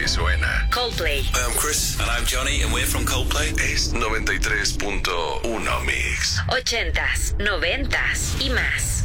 que suena. Coldplay. Hi, I'm Chris. And I'm Johnny, and we're from Coldplay. Es 93.1 Mix. 80s, 90s y más.